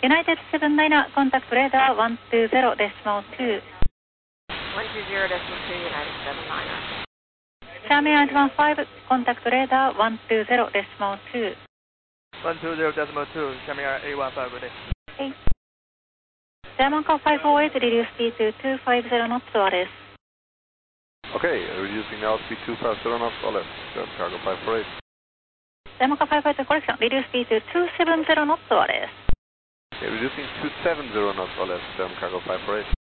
United 79, contact radar 120.2. 120.2, United 79. Charmian 15, contact radar 120.2. 120.2, Charmian A15, ready. Okay. German car 508, reduce speed to 250 knots, ORS. Okay, reducing now speed 250 knots, OLS, German cargo 548. German car 508, correction, reduce speed to 270 knots, ORS. Okay, reducing 270 knots, OLS, German cargo 548.